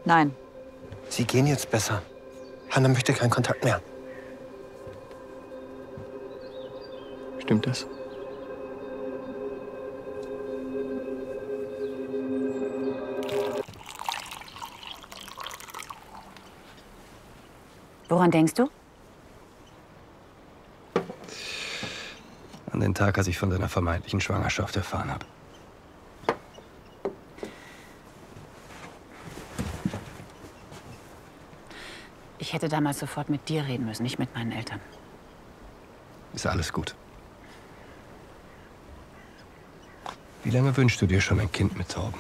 Nein. Sie gehen jetzt besser. Hanna möchte keinen Kontakt mehr. Stimmt das? Woran denkst du? An den Tag, als ich von deiner vermeintlichen Schwangerschaft erfahren habe. Ich hätte damals sofort mit dir reden müssen, nicht mit meinen Eltern. Ist alles gut. Wie lange wünschst du dir schon ein Kind mit Torben?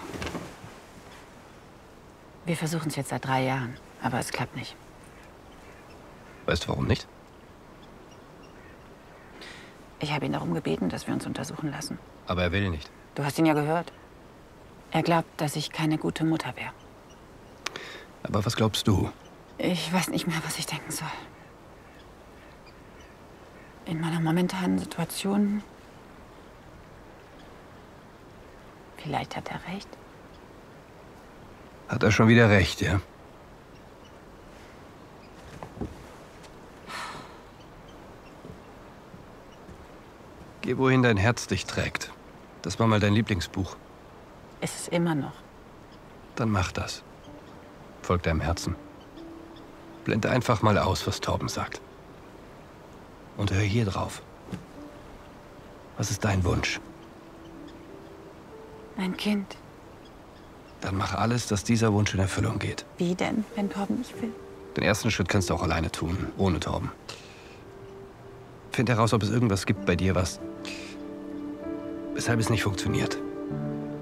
Wir versuchen es jetzt seit 3 Jahren, aber es klappt nicht. Weißt du, warum nicht? Ich habe ihn darum gebeten, dass wir uns untersuchen lassen. Aber er will nicht. Du hast ihn ja gehört. Er glaubt, dass ich keine gute Mutter wäre. Aber was glaubst du? Ich weiß nicht mehr, was ich denken soll. In meiner momentanen Situation... Vielleicht hat er recht. Hat er schon wieder recht, ja? Geh, wohin dein Herz dich trägt. Das war mal dein Lieblingsbuch. Ist es immer noch. Dann mach das. Folg deinem Herzen. Blende einfach mal aus, was Torben sagt. Und hör hier drauf. Was ist dein Wunsch? Ein Kind. Dann mach alles, dass dieser Wunsch in Erfüllung geht. Wie denn, wenn Torben nicht will? Den ersten Schritt kannst du auch alleine tun, ohne Torben. Find heraus, ob es irgendwas gibt bei dir, weshalb es nicht funktioniert.